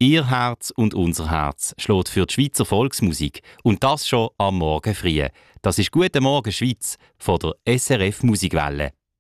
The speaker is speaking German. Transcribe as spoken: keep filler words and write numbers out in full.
Ihr Herz und unser Herz schlägt für die Schweizer Volksmusik. Und das schon am Morgen früh. Das ist «Guten Morgen Schweiz» von der S R F Musikwelle.